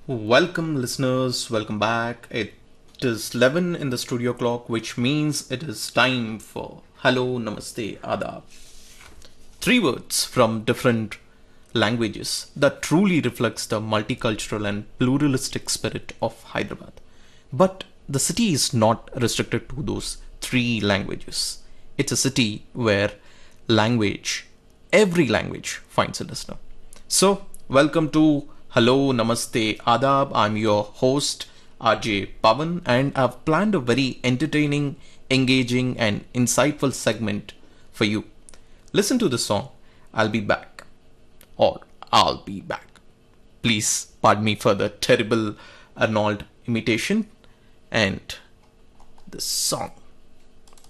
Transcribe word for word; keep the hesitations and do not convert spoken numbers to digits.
Welcome, listeners. Welcome back. It is eleven in the studio clock, which means it is time for Hello, Namaste, Adab. Three words from different languages that truly reflects the multicultural and pluralistic spirit of Hyderabad. But the city is not restricted to those three languages. It's a city where language, every language, finds a listener. So, welcome to Hello, Namaste, Adab. I'm your host, R J Pavan, and I've planned a very entertaining, engaging, and insightful segment for you. Listen to the song, I'll Be Back, or I'll Be Back. Please pardon me for the terrible Arnold imitation and the song.